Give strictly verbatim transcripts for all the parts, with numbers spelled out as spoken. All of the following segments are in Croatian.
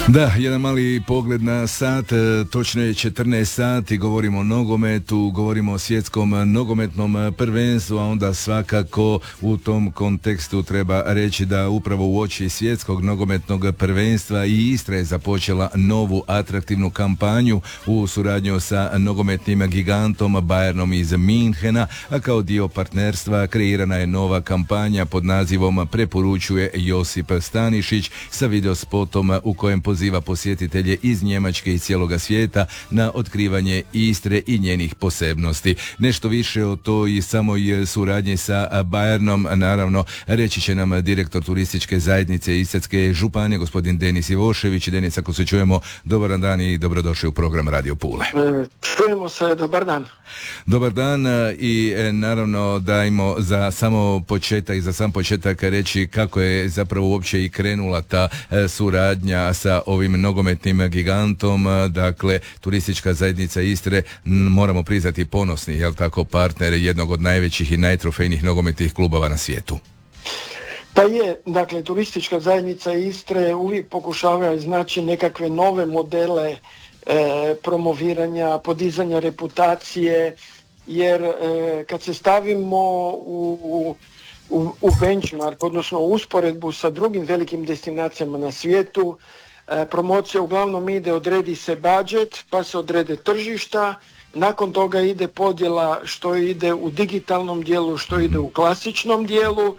Da, jedan mali pogled na sat, točno je četrnaest sati, govorimo o nogometu, govorimo o svjetskom nogometnom prvenstvu, a onda svakako u tom kontekstu treba reći da upravo u oči svjetskog nogometnog prvenstva i Istra je započela novu atraktivnu kampanju u suradnju sa nogometnim gigantom Bayernom iz Minhena, a kao dio partnerstva kreirana je nova kampanja pod nazivom Preporučuje Josip Stanišić sa videospotom u kojem poziva posjetitelje iz Njemačke i cijeloga svijeta na otkrivanje Istre i njenih posebnosti. Nešto više o toj samoj suradnji sa Bayernom, naravno, reći će nam direktor turističke zajednice Istarske županije, gospodin Denis Ivošević. Denis, ako se čujemo, dobar dan i dobrodošli u program Radio Pule. Čujemo se, dobar dan. Dobar dan i naravno dajmo za samo početak, za sam početak reći kako je zapravo uopće i krenula ta suradnja sa ovim nogometnim gigantom. Dakle, turistička zajednica Istre, moramo priznati, ponosni, jel tako, partner jednog od najvećih i najtrofejnijih nogometnih klubova na svijetu. Pa je, dakle, turistička zajednica Istre uvijek pokušava iznaći nekakve nove modele E, promoviranja, podizanja reputacije, jer e, kad se stavimo u, u, u benchmark, odnosno u usporedbu sa drugim velikim destinacijama na svijetu, e, promocija uglavnom ide, odredi se budžet, pa se odrede tržišta, nakon toga ide podjela što ide u digitalnom dijelu, što ide u klasičnom dijelu,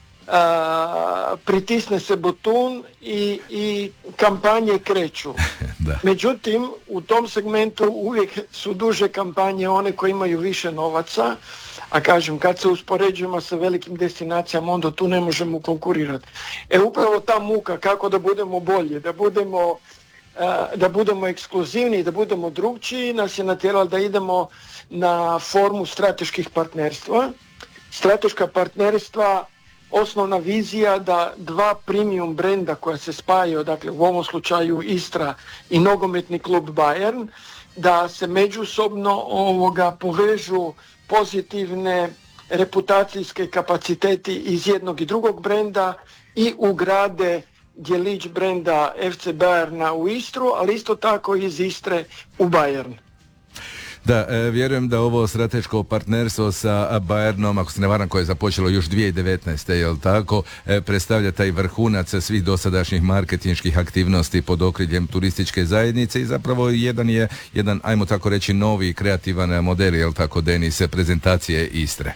A, pritisne se butun i, i kampanje kreću. Međutim, u tom segmentu uvijek su duže kampanje one koje imaju više novaca, a kažem, kad se uspoređujemo sa velikim destinacijama, onda tu ne možemo konkurirati. E upravo ta muka kako da budemo bolji, da budemo, a, da budemo ekskluzivni, da budemo drugčiji, nas je natjerala da idemo na formu strateških partnerstva. Strateška partnerstva, osnovna vizija da dva premium brenda koja se spajaju, dakle u ovom slučaju Istra i nogometni klub Bayern, da se međusobno ovoga povežu pozitivne reputacijske kapaciteti iz jednog i drugog brenda i ugrade djelić brenda F C Bayerna u Istru, ali isto tako iz Istre u Bayern. Da, e, vjerujem da ovo strateško partnerstvo sa Bayernom, ako se ne varam, koje je započelo još dvije tisuće devetnaeste. jel tako, e, predstavlja taj vrhunac svih dosadašnjih marketinških aktivnosti pod okriljem turističke zajednice i zapravo jedan je, jedan, ajmo tako reći, novi kreativan model, jel tako, Denis, prezentacije Istre.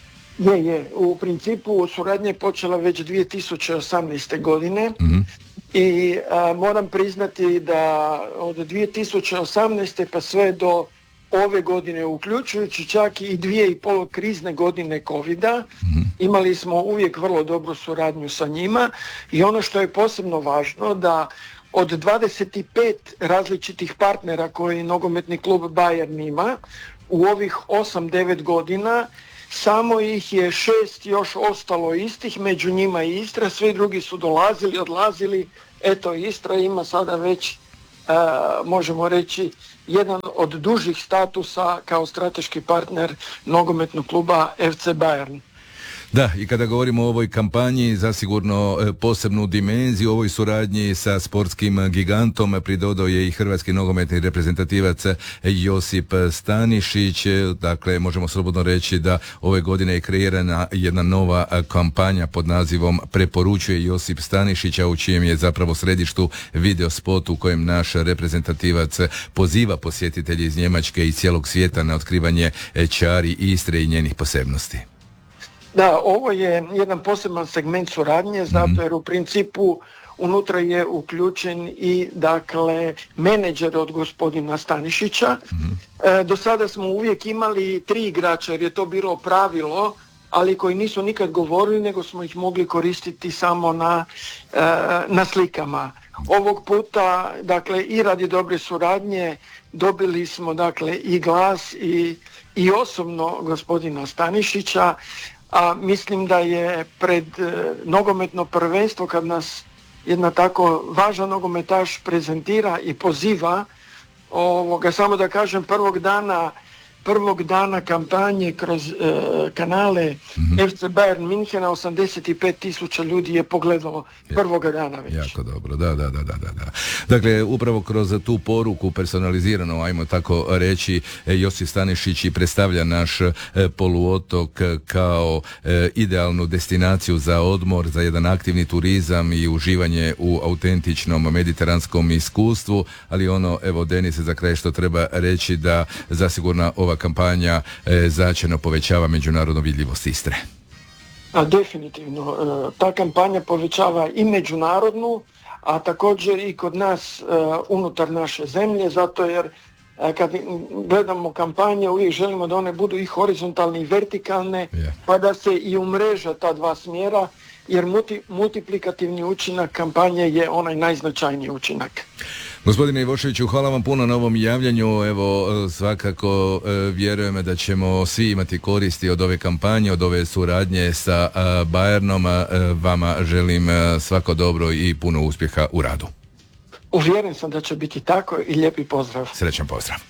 Je, je. U principu suradnja je počela već dvije tisuće osamnaeste. godine mm-hmm. i a, moram priznati da od dvije tisuće osamnaeste pa sve do ove godine, uključujući čak i dvije i pol krizne godine covida, mm-hmm. imali smo uvijek vrlo dobru suradnju sa njima i ono što je posebno važno da od dvadeset pet različitih partnera koji nogometni klub Bayern ima, u ovih osam devet godina samo ih je šest još ostalo istih, među njima i Istra, svi drugi su dolazili, odlazili, eto Istra ima sada već, uh, možemo reći, jedan od dužih statusa kao strateški partner nogometnog kluba F C Bayern. Da, i kada govorimo o ovoj kampanji, zasigurno posebnu dimenziju ovoj suradnji sa sportskim gigantom pridodao je i hrvatski nogometni reprezentativac Josip Stanišić. Dakle, možemo slobodno reći da ove godine je kreirana jedna nova kampanja pod nazivom Preporučuje Josip Stanišića, u čijem je zapravo središtu video spot u kojem naš reprezentativac poziva posjetitelje iz Njemačke i cijelog svijeta na otkrivanje čari Istre i njenih posebnosti. Da, ovo je jedan poseban segment suradnje, zato jer u principu unutra je uključen i, dakle, menadžer od gospodina Stanišića. Mm-hmm. E, do sada smo uvijek imali tri igrača jer je to bilo pravilo, ali koji nisu nikad govorili, nego smo ih mogli koristiti samo na, e, na slikama. Ovog puta, dakle, i radi dobre suradnje dobili smo, dakle, i glas i, i osobno gospodina Stanišića, a mislim da je pred e, nogometno prvenstvo, kad nas jedna tako važan nogometaš prezentira i poziva, ovoga, samo da kažem, prvog dana prvog dana kampanje kroz e, kanale mm-hmm. F C Bayern Münchena osamdeset pet tisuća ljudi je pogledalo prvoga dana već. Jako dobro, da, da, da, da, da. Dakle, upravo kroz tu poruku personalizirano, ajmo tako reći, Josip Stanišić i predstavlja naš e, poluotok kao e, idealnu destinaciju za odmor, za jedan aktivni turizam i uživanje u autentičnom mediteranskom iskustvu, ali ono, evo Denise, za kraj što treba reći da zasigurno ova kampanja e, značajno povećava međunarodnu vidljivost Istre. A, definitivno. E, ta kampanja povećava i međunarodnu, a također i kod nas e, unutar naše zemlje, zato jer e, kad gledamo kampanje uvijek želimo da one budu i horizontalne i vertikalne, yeah. pa da se i umreža ta dva smjera, jer multi, multiplikativni učinak kampanje je onaj najznačajniji učinak. Gospodine Ivoševiću, hvala vam puno na ovom javljanju. Evo, svakako vjerujem da ćemo svi imati koristi od ove kampanje, od ove suradnje sa Bayernom. Vama želim svako dobro i puno uspjeha u radu. Uvjeren sam da će biti tako i lijepi pozdrav. Srećan pozdrav.